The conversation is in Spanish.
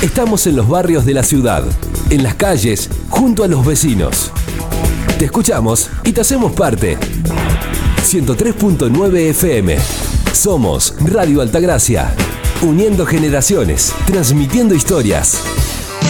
Estamos en los barrios de la ciudad, en las calles, junto a los vecinos. Te escuchamos y te hacemos parte. 103.9 FM. Somos Radio Altagracia. Uniendo generaciones, transmitiendo historias.